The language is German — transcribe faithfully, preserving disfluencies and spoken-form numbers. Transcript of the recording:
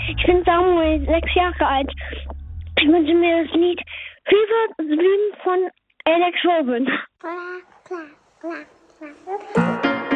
Ich bin Samuel, sechs Jahre alt. Ich wünsche mir das Lied Fever Dream von Alex Robin.